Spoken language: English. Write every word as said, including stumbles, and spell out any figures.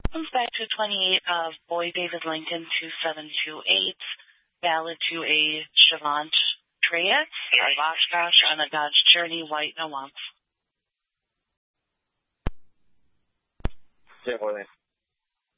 Comes back to twenty-eight of Boy David Lincoln two seven two eight, ballad to a Shavant Treyek, Oshkosh on a Dodge Journey, white, no wants. Yeah, boy.